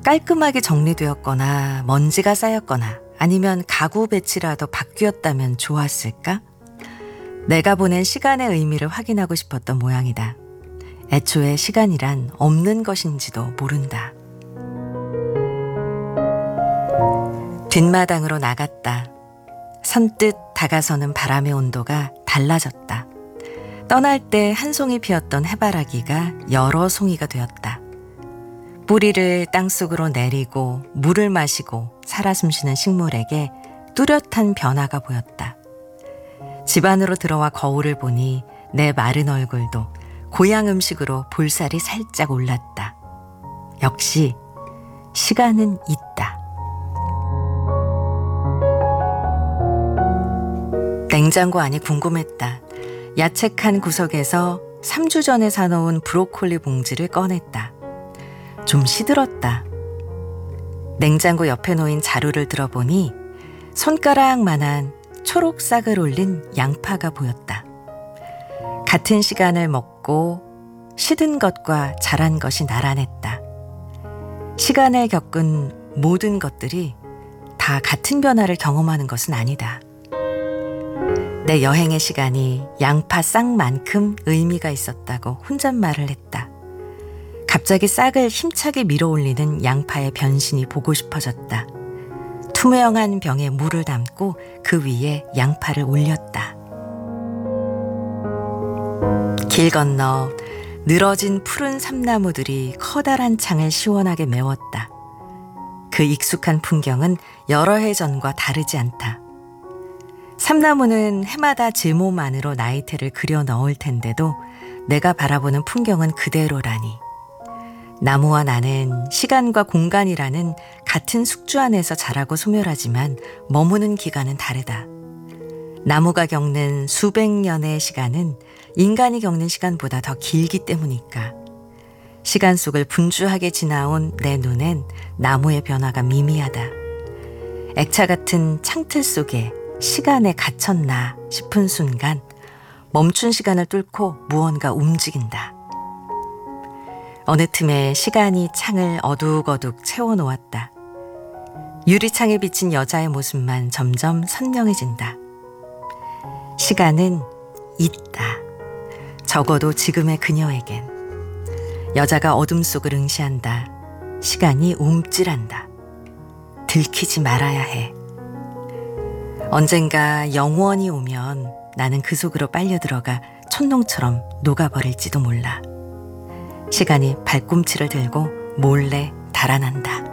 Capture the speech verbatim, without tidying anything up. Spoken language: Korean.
깔끔하게 정리되었거나 먼지가 쌓였거나 아니면 가구 배치라도 바뀌었다면 좋았을까? 내가 보낸 시간의 의미를 확인하고 싶었던 모양이다. 애초에 시간이란 없는 것인지도 모른다. 뒷마당으로 나갔다. 선뜻 다가서는 바람의 온도가 달라졌다. 떠날 때 한 송이 피었던 해바라기가 여러 송이가 되었다. 뿌리를 땅속으로 내리고 물을 마시고 살아 숨쉬는 식물에게 뚜렷한 변화가 보였다. 집 안으로 들어와 거울을 보니 내 마른 얼굴도 고향 음식으로 볼살이 살짝 올랐다. 역시 시간은 있다. 냉장고 안이 궁금했다. 야채칸 구석에서 삼 주 전에 사놓은 브로콜리 봉지를 꺼냈다. 좀 시들었다. 냉장고 옆에 놓인 자루를 들어보니 손가락만한 초록 싹을 올린 양파가 보였다. 같은 시간을 먹고 시든 것과 자란 것이 나란했다. 시간을 겪은 모든 것들이 다 같은 변화를 경험하는 것은 아니다. 내 여행의 시간이 양파 싹만큼 의미가 있었다고 혼잣말을 했다. 갑자기 싹을 힘차게 밀어올리는 양파의 변신이 보고 싶어졌다. 투명한 병에 물을 담고 그 위에 양파를 올렸다. 길 건너 늘어진 푸른 삼나무들이 커다란 창을 시원하게 메웠다. 그 익숙한 풍경은 여러 해 전과 다르지 않다. 삼나무는 해마다 제 몸 안으로 나이테를 그려 넣을 텐데도 내가 바라보는 풍경은 그대로라니. 나무와 나는 시간과 공간이라는 같은 숙주 안에서 자라고 소멸하지만 머무는 기간은 다르다. 나무가 겪는 수백 년의 시간은 인간이 겪는 시간보다 더 길기 때문일까. 시간 속을 분주하게 지나온 내 눈엔 나무의 변화가 미미하다. 액차 같은 창틀 속에 시간에 갇혔나 싶은 순간 멈춘 시간을 뚫고 무언가 움직인다. 어느 틈에 시간이 창을 어둑어둑 채워놓았다. 유리창에 비친 여자의 모습만 점점 선명해진다. 시간은 있다. 적어도 지금의 그녀에겐. 여자가 어둠 속을 응시한다. 시간이 움찔한다. 들키지 말아야 해. 언젠가 영원히 오면 나는 그 속으로 빨려 들어가 촛농처럼 녹아버릴지도 몰라. 시간이 발꿈치를 들고 몰래 달아난다.